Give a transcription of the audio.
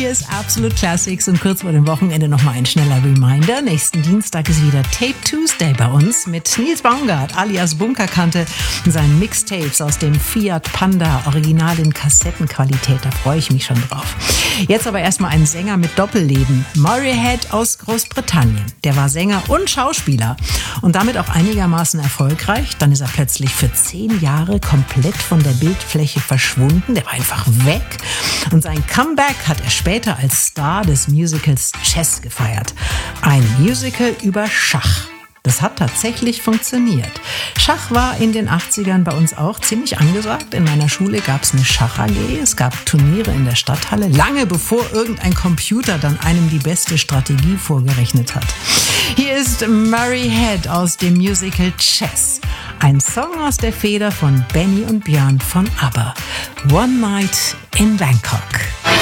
Hier ist Absolute Classics und kurz vor dem Wochenende nochmal ein schneller Reminder. Nächsten Dienstag ist wieder Tape Tuesday bei uns mit Nils Baumgart alias Bunkerkante und seinen Mixtapes aus dem Fiat Panda, original in Kassettenqualität. Da freue ich mich schon drauf. Jetzt aber erstmal ein Sänger mit Doppelleben. Murray Head aus Großbritannien. Der war Sänger und Schauspieler und damit auch einigermaßen erfolgreich. Dann ist er plötzlich für 10 Jahre komplett von der Bildfläche verschwunden. Der war einfach weg. Und sein Comeback hat er später als Star des Musicals Chess gefeiert. Ein Musical über Schach. Das hat tatsächlich funktioniert. Schach war in den 80ern bei uns auch ziemlich angesagt. In meiner Schule gab es eine Schach-AG. Es gab Turniere in der Stadthalle, lange bevor irgendein Computer dann einem die beste Strategie vorgerechnet hat. Hier ist Murray Head aus dem Musical Chess. Ein Song aus der Feder von Benny und Björn von ABBA. One Night in Bangkok.